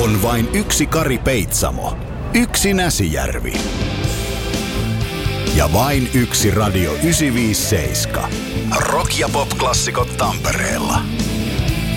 On vain yksi Kari Peitsamo, yksi Näsijärvi ja vain yksi Radio 957. Rock- ja pop-klassikot Tampereella.